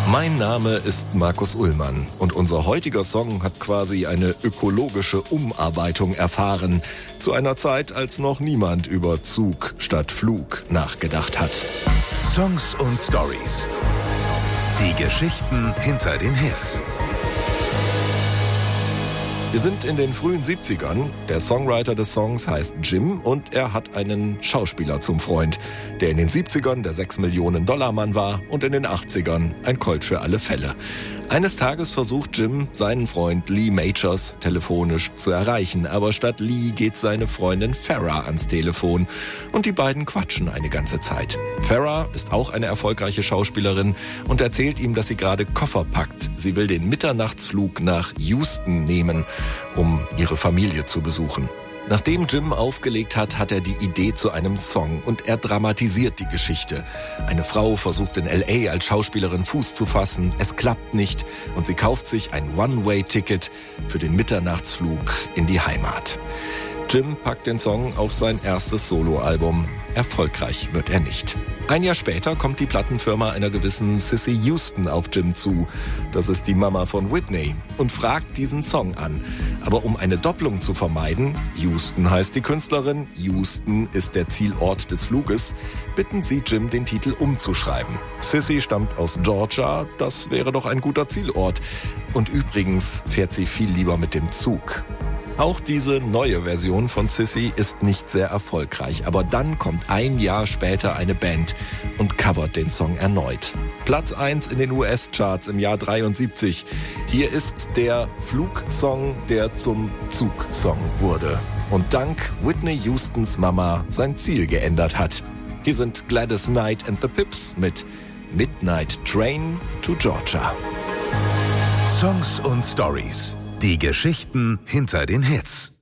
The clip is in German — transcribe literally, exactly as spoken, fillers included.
Mein Name ist Markus Ullmann und unser heutiger Song hat quasi eine ökologische Umarbeitung erfahren. Zu einer Zeit, als noch niemand über Zug statt Flug nachgedacht hat. Songs und Stories. Die Geschichten hinter den Hits. Wir sind in den frühen siebzigern. Der Songwriter des Songs heißt Jim und er hat einen Schauspieler zum Freund, der in den siebzigern der sechs Millionen Dollar Mann war und in den achtzigern ein Colt für alle Fälle. Eines Tages versucht Jim, seinen Freund Lee Majors telefonisch zu erreichen, aber statt Lee geht seine Freundin Farrah ans Telefon und die beiden quatschen eine ganze Zeit. Farrah ist auch eine erfolgreiche Schauspielerin und erzählt ihm, dass sie gerade Koffer packt. Sie will den Mitternachtsflug nach Houston nehmen, um ihre Familie zu besuchen. Nachdem Jim aufgelegt hat, hat er die Idee zu einem Song und er dramatisiert die Geschichte. Eine Frau versucht in L A als Schauspielerin Fuß zu fassen, es klappt nicht und sie kauft sich ein One-Way-Ticket für den Mitternachtsflug in die Heimat. Jim packt den Song auf sein erstes Soloalbum. Erfolgreich wird er nicht. Ein Jahr später kommt die Plattenfirma einer gewissen Cissy Houston auf Jim zu, das ist die Mama von Whitney, und fragt diesen Song an. Aber um eine Doppelung zu vermeiden, Houston heißt die Künstlerin, Houston ist der Zielort des Fluges, bitten sie Jim, den Titel umzuschreiben. Cissy stammt aus Georgia, das wäre doch ein guter Zielort. Und übrigens fährt sie viel lieber mit dem Zug. Auch diese neue Version von Cissy ist nicht sehr erfolgreich, aber dann kommt ein Jahr später eine Band und covert den Song erneut. Platz eins in den U S-Charts im Jahr dreiundsiebzig. Hier ist der Flugsong, der zum Zugsong wurde und dank Whitney Houstons Mama sein Ziel geändert hat. Hier sind Gladys Knight and the Pips mit Midnight Train to Georgia. Songs und Stories. Die Geschichten hinter den Hits.